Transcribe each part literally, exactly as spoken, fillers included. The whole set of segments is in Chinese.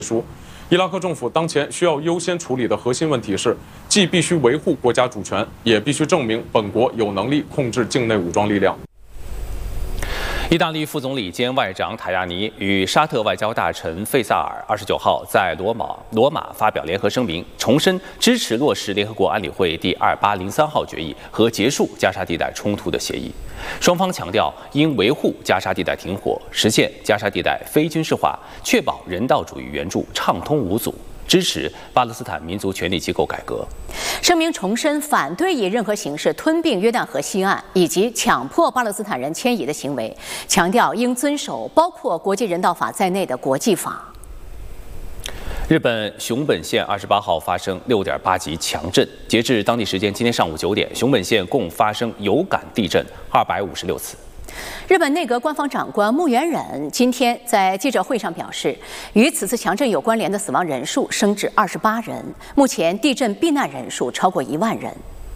说，伊拉克政府当前需要优先处理的核心问题是，既必须维护国家主权，也必须证明本国有能力控制境内武装力量。 意大利副总理兼外长塔亚尼与沙特外交大臣费萨尔二十九号在罗马罗马发表联合声明，重申支持落实联合国安理会第二八零三号决议和结束加沙地带冲突的协议。双方强调，应维护加沙地带停火，实现加沙地带非军事化，确保人道主义援助畅通无阻。 支持巴勒斯坦民族权利机构改革。 声明重申反对以任何形式吞并约旦河西岸以及强迫巴勒斯坦人迁移的行为，强调应遵守包括国际人道法在内的国际法。 日本熊本县二十八号发生六点八级强震，截至当地时间今天上午九点，熊本县共发生有感地震二百五十六次。 日本内阁官方长官木原忍今天在记者会上表示，与此次强震有关联的死亡人数升至二十八人，目前地震避难人数超过一万人。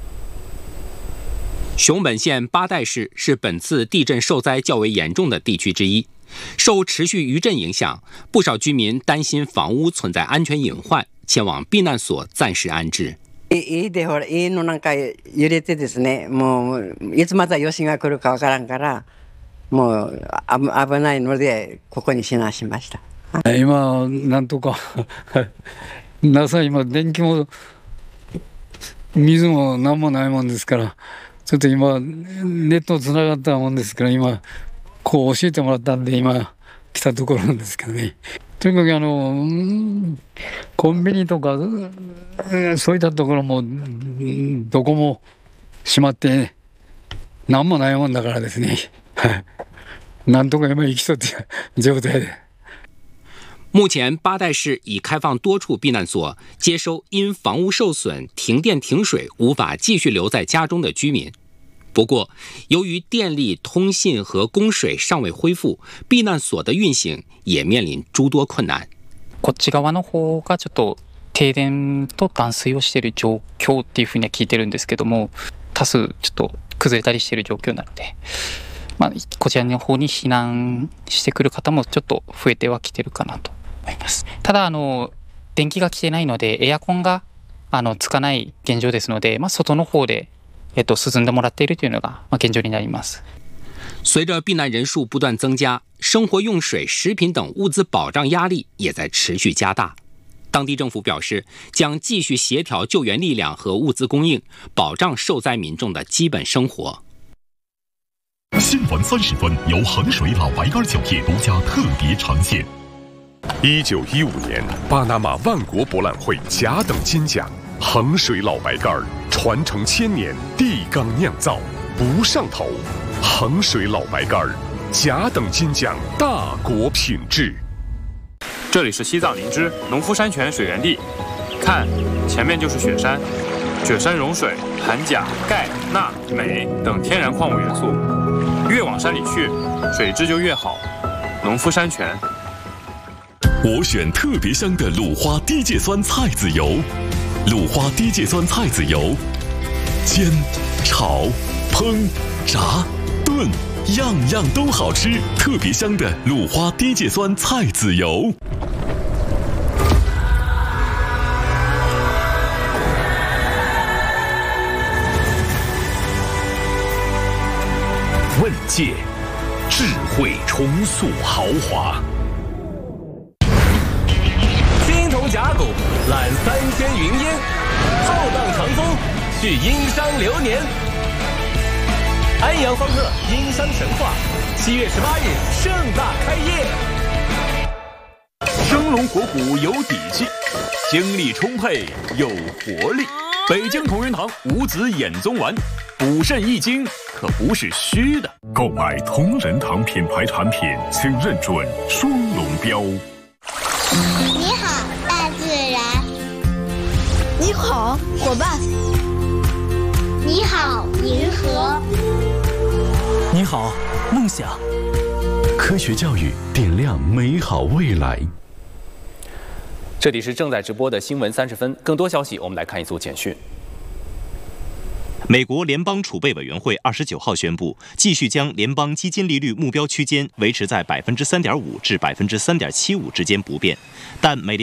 熊本县八代市是本次地震受灾较为严重的地区之一，受持续余震影响，不少居民担心房屋存在安全隐患，前往避難所暂時安置。 家でほら家のなんか揺れてですね、もういつまた余震が来るかわからんから、もう危ないのでここに避難しました。 今なんとかなさ今電気も水も何もないもんですから、ちょっと今ネットつながったもんですから今こう教えてもらったんで今来たところなんですけどね。 とにかくあのコンビニとかそういったところもどこも閉まって何もないもんだからですね。なんとか今生きとって状態で。 目前，八代市已开放多处避难所，接收因房屋受损、停电停水无法继续留在家中的居民。 不过，由于电力、通信和供水尚未恢复，避難所的运行也面临诸多困難。 こっち側の方がちょっと停電と断水をしている状況っていうふうには聞いてるんですけども、多数ちょっと崩れたりしている状況なので、まあこちらの方に避難してくる方もちょっと増えてはきてるかなと思います。ただあの電気が来てないのでエアコンがあのつかない現状ですので、まあ外の方で えっと進んでもらっているというのが現状になります。 随着避難人数不断增加，生活用水、食品等物资保障压力也在持续加大。当地政府表示，将继续协调救援力量和物资供应，保障受灾民众的基本生活。 新闻三十分由衡水老白干酒业独家特别呈现。一九一五年，巴拿马万国博览会甲等金奖。 衡水老白干传承千年，地缸酿造不上头。衡水老白干甲等金奖，大国品质。 这里是西藏林芝农夫山泉水源地，看，前面就是雪山，雪山融水含钾、钙、钠、镁等天然矿物元素，越往山里去，水质就越好。农夫山泉。 我选特别香的鲁花低芥酸菜籽油。 鲁花低芥酸菜籽油，煎、炒、烹、炸、炖，样样都好吃。特别香的鲁花低芥酸菜籽油。问界，智慧重塑豪华。 甲骨揽三千云烟，浩荡长风续殷商流年。安阳方特殷商神话，七月十八日盛大开业。 生龙活虎有底气，精力充沛有活力。北京同仁堂五子衍宗丸，补肾益精可不是虚的。购买同仁堂品牌产品，请认准双龙标。 你好。 你好，伙伴。 你好，银河。 你好，梦想。 科学教育点亮美好未来。 这里是正在直播的新闻三十分，更多消息我们来看一组简讯。 美国联邦储备委员会二十九号宣布，继续将联邦基金利率目标区间维持在百分之三点五至百分之三点七五之间不变，但美联